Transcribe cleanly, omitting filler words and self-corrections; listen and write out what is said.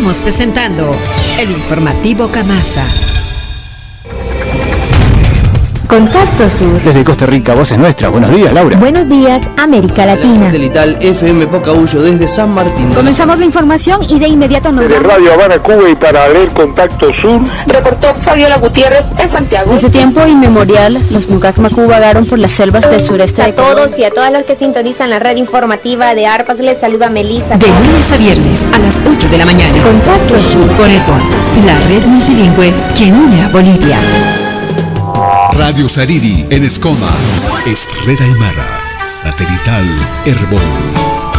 Estamos presentando el informativo Camasa. Contacto Sur. Desde Costa Rica, voz es nuestra. Buenos días, Laura. Buenos días, América Latina. Satelital FM Pocahuyo desde San Martín. Comenzamos la información y de inmediato nos desde Radio Habana, Cuba, y para leer Contacto Sur, reportó Fabiola Gutiérrez en Santiago. Desde tiempo inmemorial, los Mucacmacú vagaron por las selvas del sureste de Colombia. A todos y a todas los que sintonizan la red informativa de ARPAS, les saluda Melissa. De lunes a viernes a las 8 de la mañana. Contacto Sur. Por ECON, la red multilingüe que une a Bolivia. Radio Sariri en Escoma es Red Aymara, Satelital Herbol.